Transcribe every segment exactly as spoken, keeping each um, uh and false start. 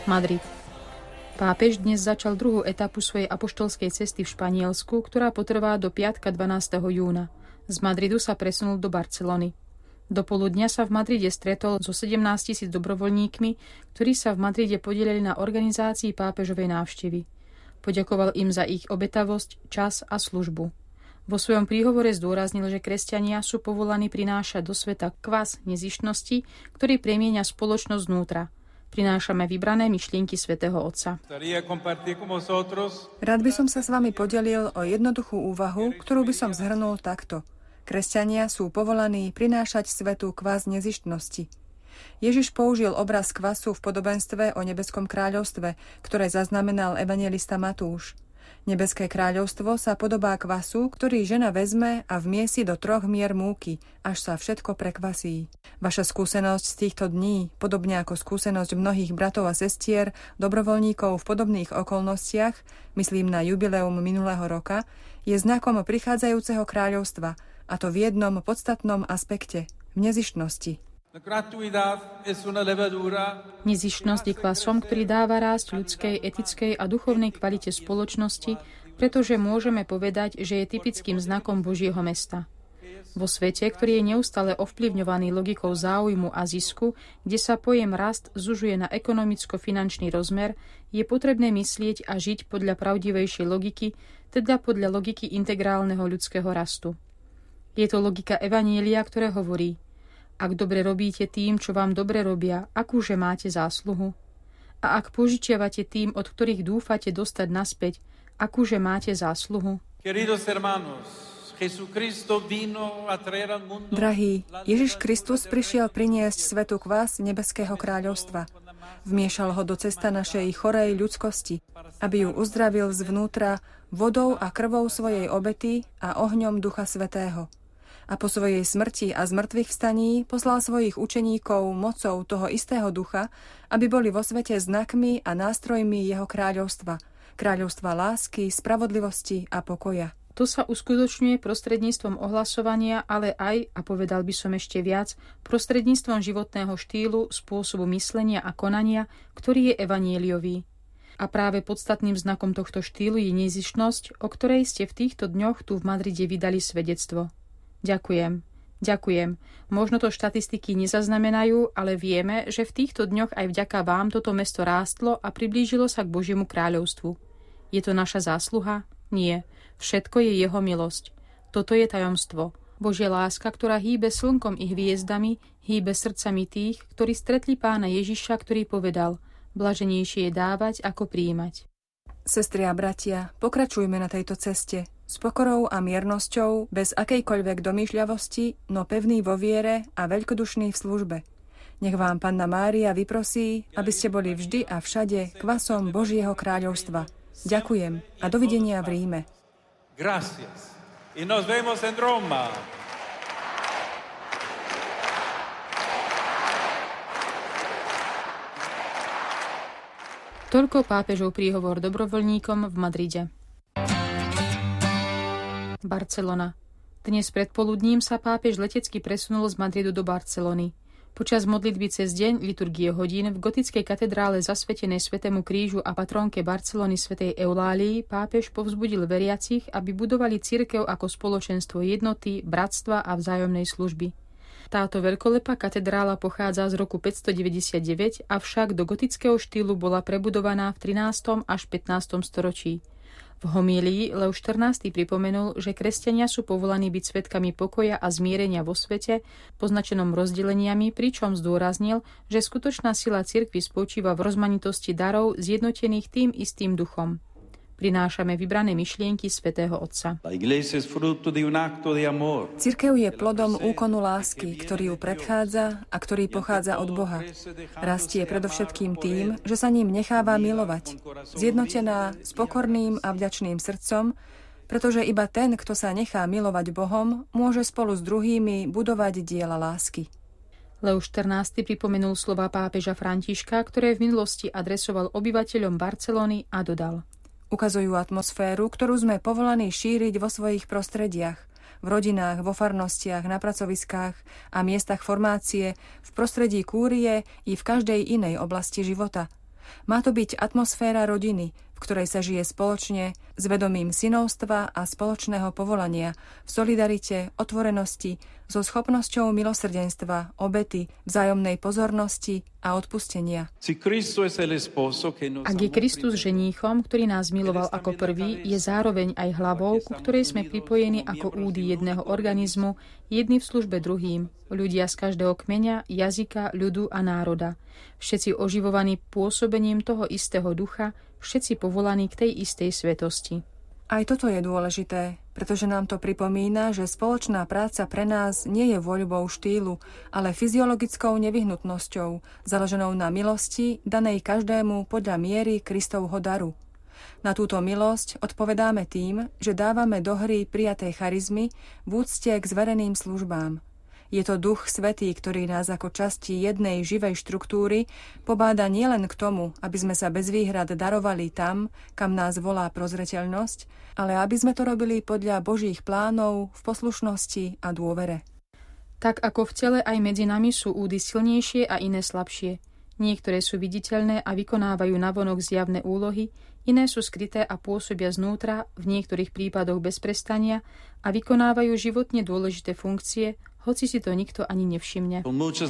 Madrid. Pápež dnes začal druhú etapu svojej apoštolskej cesty v Španielsku, ktorá potrvá do piatka dvanásteho júna. Z Madridu sa presunul do Barcelony. Do poludnia sa v Madride stretol so sedemnásť tisíc dobrovoľníkmi, ktorí sa v Madride podielili na organizácii pápežovej návštevy. Poďakoval im za ich obetavosť, čas a službu. Vo svojom príhovore zdôraznil, že kresťania sú povolaní prinášať do sveta kvas nezištnosti, ktorý premieňa spoločnosť znútra. Prinášame vybrané myšlienky svätého Otca. Rád by som sa s vami podelil o jednoduchú úvahu, ktorú by som zhrnul takto. Kresťania sú povolaní prinášať svetu kvas nezištnosti. Ježiš použil obraz kvasu v podobenstve o nebeskom kráľovstve, ktoré zaznamenal evanjelista Matúš. Nebeské kráľovstvo sa podobá kvasu, ktorý žena vezme a vmiesi do troch mier múky, až sa všetko prekvasí. Vaša skúsenosť z týchto dní, podobne ako skúsenosť mnohých bratov a sestier, dobrovoľníkov v podobných okolnostiach, myslím na jubileum minulého roka, je znakom prichádzajúceho kráľovstva, a to v jednom podstatnom aspekte, v nezištnosti. Nezištnosť je kvasom, ktorý dáva rásť ľudskej, etickej a duchovnej kvalite spoločnosti, pretože môžeme povedať, že je typickým znakom Božieho mesta. Vo svete, ktorý je neustále ovplyvňovaný logikou záujmu a zisku, kde sa pojem rast zužuje na ekonomicko-finančný rozmer, je potrebné myslieť a žiť podľa pravdivejšej logiky, teda podľa logiky integrálneho ľudského rastu. Je to logika evanjelia, ktoré hovorí: ak dobre robíte tým, čo vám dobre robia, akúže máte zásluhu? A ak požičiavate tým, od ktorých dúfate dostať naspäť, akúže máte zásluhu? Drahý, Ježiš Kristus prišiel priniesť svetu kvas nebeského kráľovstva. Vmiešal ho do cesta našej chorej ľudskosti, aby ju uzdravil zvnútra vodou a krvou svojej obety a ohňom Ducha Svätého. A po svojej smrti a zmrtvých vstaní poslal svojich učeníkov mocou toho istého ducha, aby boli vo svete znakmi a nástrojmi jeho kráľovstva, kráľovstva lásky, spravodlivosti a pokoja. To sa uskutočňuje prostredníctvom ohlasovania, ale aj, a povedal by som ešte viac, prostredníctvom životného štýlu, spôsobu myslenia a konania, ktorý je evanjeliový. A práve podstatným znakom tohto štýlu je nezištnosť, o ktorej ste v týchto dňoch tu v Madride vydali svedectvo. Ďakujem, ďakujem. Možno to štatistiky nezaznamenajú, ale vieme, že v týchto dňoch aj vďaka vám toto mesto rástlo a priblížilo sa k Božiemu kráľovstvu. Je to naša zásluha? Nie. Všetko je jeho milosť. Toto je tajomstvo. Božia láska, ktorá hýbe slnkom i hviezdami, hýbe srdcami tých, ktorí stretli Pána Ježiša, ktorý povedal: blaženejšie je dávať, ako prijímať. Sestri a bratia, pokračujme na tejto ceste. S pokorou a miernosťou, bez akejkoľvek domýšľavosti, no pevný vo viere a veľkodušný v službe. Nech vám Panna Mária vyprosí, aby ste boli vždy a všade kvasom Božieho kráľovstva. Ďakujem a dovidenia v Ríme. Gracias. Y nos vemos en Roma. Toľko pápežov príhovor dobrovoľníkom v Madride. Barcelona. Dnes predpoludním sa pápež letecky presunul z Madridu do Barcelony. Počas modlitby cez deň liturgie hodín v gotickej katedrále zasvetenej Svätému krížu a patrónke Barcelony svätej Eulálii pápež povzbudil veriacich, aby budovali cirkev ako spoločenstvo jednoty, bratstva a vzájomnej služby. Táto veľkolepá katedrála pochádza z roku päťstodeväťdesiatdeväť, avšak do gotického štýlu bola prebudovaná v trinástom až pätnástom storočí. V homílii Leo štrnásty pripomenul, že kresťania sú povolaní byť svedkami pokoja a zmierenia vo svete, poznačenom rozdeleniami, pričom zdôraznil, že skutočná sila cirkvi spočíva v rozmanitosti darov zjednotených tým istým duchom. Prinášame vybrané myšlienky svätého Otca. Cirkev je plodom úkonu lásky, ktorý ju predchádza a ktorý pochádza od Boha. Rastie predovšetkým tým, že sa ním necháva milovať. Zjednotená s pokorným a vďačným srdcom, pretože iba ten, kto sa nechá milovať Bohom, môže spolu s druhými budovať diela lásky. Leo štrnásty pripomenul slova pápeža Františka, ktoré v minulosti adresoval obyvateľom Barcelony a dodal: Ukazujú atmosféru, ktorú sme povolaní šíriť vo svojich prostrediach, v rodinách, vo farnostiach, na pracoviskách a miestach formácie, v prostredí kúrie i v každej inej oblasti života. Má to byť atmosféra rodiny, v ktorej sa žije spoločne, s vedomím synovstva a spoločného povolania, v solidarite, otvorenosti, so schopnosťou milosrdenstva, obety, vzájomnej pozornosti a odpustenia. Ak je Kristus ženíchom, ktorý nás miloval ako prvý, je zároveň aj hlavou, ku ktorej sme pripojení ako údy jedného organizmu, jedni v službe druhým, ľudia z každého kmeňa, jazyka, ľudu a národa. Všetci oživovaní pôsobením toho istého ducha, všetci povolaní k tej istej svetosti. Aj toto je dôležité, pretože nám to pripomína, že spoločná práca pre nás nie je voľbou štýlu, ale fyziologickou nevyhnutnosťou, založenou na milosti, danej každému podľa miery Kristovho daru. Na túto milosť odpovedáme tým, že dávame do hry prijaté charizmy v úcte k zvereným službám. Je to Duch Svätý, ktorý nás ako časti jednej živej štruktúry pobáda nielen k tomu, aby sme sa bez výhrad darovali tam, kam nás volá prozreteľnosť, ale aby sme to robili podľa Božích plánov v poslušnosti a dôvere. Tak ako v tele aj medzi nami sú údy silnejšie a iné slabšie. Niektoré sú viditeľné a vykonávajú navonok zjavné úlohy, iné sú skryté a pôsobia znútra, v niektorých prípadoch bez prestania a vykonávajú životne dôležité funkcie, hoci si to nikto ani nevšimne.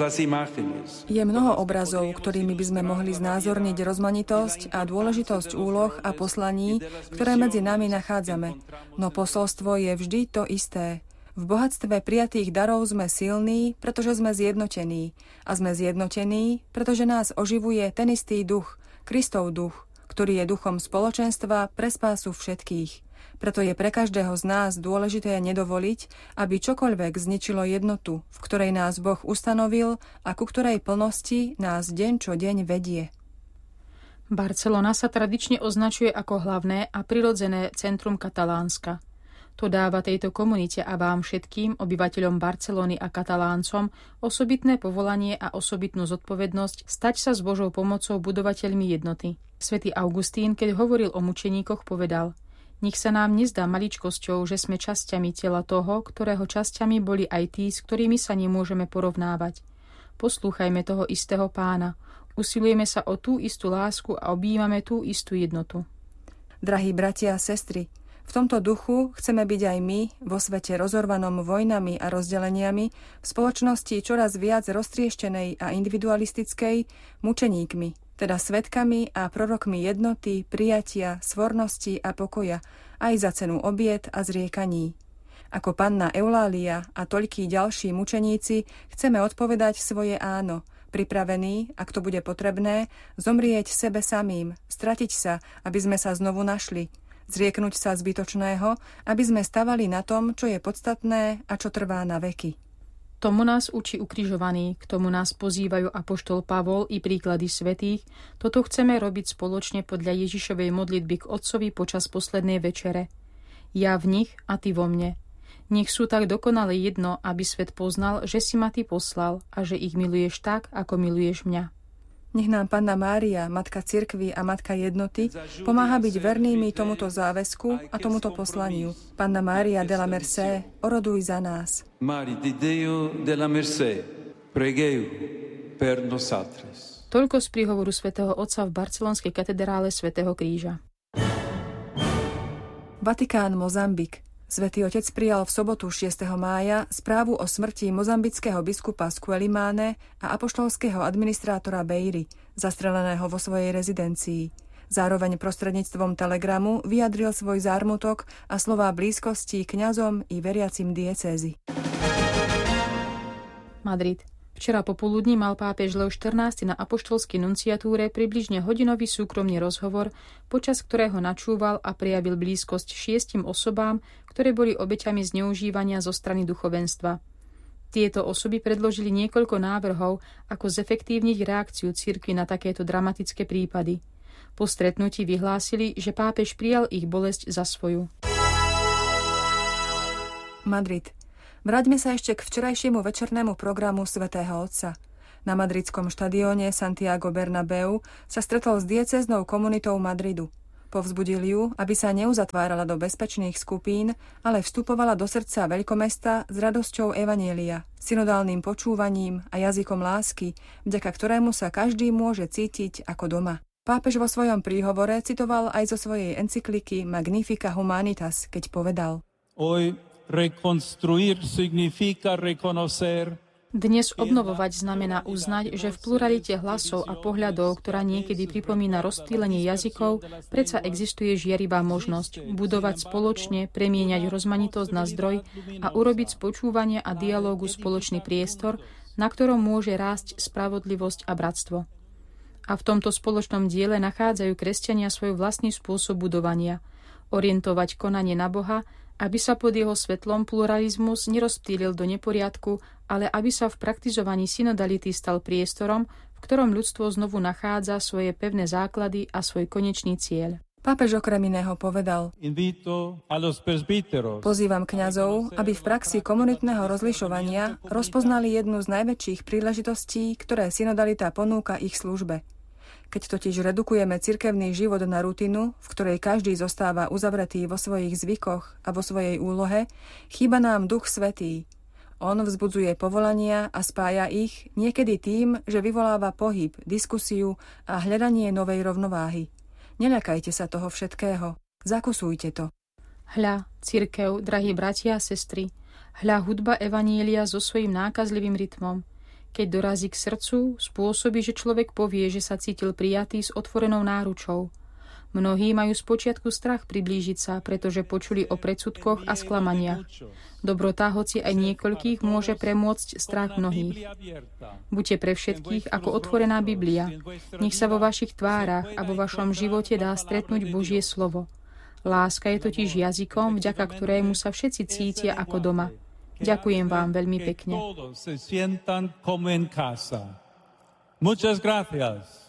Je mnoho obrazov, ktorými by sme mohli znázorniť rozmanitosť a dôležitosť úloh a poslaní, ktoré medzi nami nachádzame. No posolstvo je vždy to isté. V bohatstve prijatých darov sme silní, pretože sme zjednotení. A sme zjednotení, pretože nás oživuje ten istý duch, Kristov duch, ktorý je duchom spoločenstva pre spásu všetkých. Preto je pre každého z nás dôležité nedovoliť, aby čokoľvek zničilo jednotu, v ktorej nás Boh ustanovil a ku ktorej plnosti nás deň čo deň vedie. Barcelona sa tradične označuje ako hlavné a prirodzené centrum Katalánska. To dáva tejto komunite a vám všetkým, obyvateľom Barcelony a Kataláncom, osobitné povolanie a osobitnú zodpovednosť stať sa s Božou pomocou budovateľmi jednoty. Svätý Augustín, keď hovoril o mučeníkoch, povedal: Nech sa nám nezdá maličkosťou, že sme časťami tela toho, ktorého časťami boli aj tí, s ktorými sa nemôžeme porovnávať. Poslúchajme toho istého Pána. Usilujeme sa o tú istú lásku a objímame tú istú jednotu. Drahí bratia a sestry, v tomto duchu chceme byť aj my, vo svete rozorvanom vojnami a rozdeleniami, v spoločnosti čoraz viac roztrieštenej a individualistickej, mučeníkmi, teda svedkami a prorokmi jednoty, prijatia, svornosti a pokoja, aj za cenu obiet a zriekaní. Ako panna Eulália a toľkí ďalší mučeníci chceme odpovedať svoje áno, pripravení, ak to bude potrebné, zomrieť sebe samým, stratiť sa, aby sme sa znovu našli, zrieknúť sa zbytočného, aby sme stavali na tom, čo je podstatné a čo trvá na veky. Tomu nás učí ukrižovaný, k tomu nás pozývajú apoštol Pavol i príklady svätých. Toto chceme robiť spoločne podľa Ježišovej modlitby k Otcovi počas poslednej večere. Ja v nich a ty vo mne. Nech sú tak dokonale jedno, aby svet poznal, že si ma ty poslal a že ich miluješ tak, ako miluješ mňa. Nech nám Panna Mária, Matka Cirkvi a Matka Jednoty, pomáha byť vernými tomuto záväzku a tomuto poslaniu. Panna Mária de la Mercé, oroduj za nás. Mari di Deo della Mercé, pregeu per nosatres. Toľko z príhovoru svätého Otca v barcelonskej katedrále svätého Kríža. Vatikán, Mozambik. Svätý Otec prijal v sobotu šiesteho mája správu o smrti mozambického biskupa Squelimáne a apoštolského administrátora Bejry, zastreleného vo svojej rezidencii. Zároveň prostredníctvom telegramu vyjadril svoj zármutok a slová blízkosti kňazom i veriacim diecézy. Madrid. Včera popoludní mal pápež Leo štrnásty na apoštolskej nunciatúre približne hodinový súkromný rozhovor, počas ktorého načúval a prejavil blízkosť šiestim osobám, ktoré boli obeťami zneužívania zo strany duchovenstva. Tieto osoby predložili niekoľko návrhov, ako zefektívniť reakciu cirkvi na takéto dramatické prípady. Po stretnutí vyhlásili, že pápež prijal ich bolesť za svoju. Madrid. Vráťme sa ešte k včerajšiemu večernému programu svätého Otca. Na madridskom štadióne Santiago Bernabéu sa stretol s diecéznou komunitou Madridu. Povzbudil ju, aby sa neuzatvárala do bezpečných skupín, ale vstupovala do srdca veľkomesta s radosťou evanjelia, synodálnym počúvaním a jazykom lásky, vďaka ktorému sa každý môže cítiť ako doma. Pápež vo svojom príhovore citoval aj zo svojej encykliky Magnifica Humanitas, keď povedal: Hoy reconstruir significa reconocer. Dnes obnovovať znamená uznať, že v pluralite hlasov a pohľadov, ktorá niekedy pripomína rozptýlenie jazykov, predsa existuje žiarivá možnosť budovať spoločne, premieňať rozmanitosť na zdroj a urobiť z počúvania a dialógu spoločný priestor, na ktorom môže rásť spravodlivosť a bratstvo. A v tomto spoločnom diele nachádzajú kresťania svoj vlastný spôsob budovania, orientovať konanie na Boha, aby sa pod jeho svetlom pluralizmus nerozptýlil do neporiadku, ale aby sa v praktizovaní synodality stal priestorom, v ktorom ľudstvo znovu nachádza svoje pevné základy a svoj konečný cieľ. Pápež okrem iného povedal: Pozývam kňazov, aby v praxi komunitného rozlišovania rozpoznali jednu z najväčších príležitostí, ktoré synodalita ponúka ich službe. Keď totiž redukujeme cirkevný život na rutinu, v ktorej každý zostáva uzavretý vo svojich zvykoch a vo svojej úlohe, chýba nám Duch Svätý. On vzbudzuje povolania a spája ich niekedy tým, že vyvoláva pohyb, diskusiu a hľadanie novej rovnováhy. Neľakajte sa toho všetkého. Zakusujte to. Hľa, cirkev, drahí bratia a sestry, hľa hudba evanília so svojím nákazlivým rytmom. Keď dorazí k srdcu, spôsobí, že človek povie, že sa cítil prijatý s otvorenou náručou. Mnohí majú spočiatku strach priblížiť sa, pretože počuli o predsudkoch a sklamaniach. Dobrota, hoci aj niekoľkých, môže premôcť strach mnohých. Buďte pre všetkých ako otvorená Biblia. Nech sa vo vašich tvárach a vo vašom živote dá stretnúť Božie slovo. Láska je totiž jazykom, vďaka ktorému sa všetci cítia ako doma. Ďakujem vám veľmi pekne. Muchas gracias.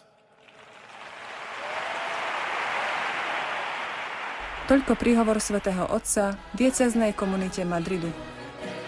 Toľko príhovor svätého Otca diecéznej komunite Madridu.